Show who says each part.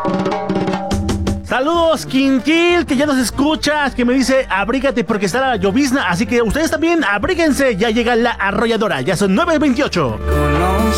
Speaker 1: Saludos, Quintil, que ya nos escuchas, que me dice, abrígate porque está la llovizna, así que ustedes también abríguense, ya llega la arrolladora, ya son 9:28.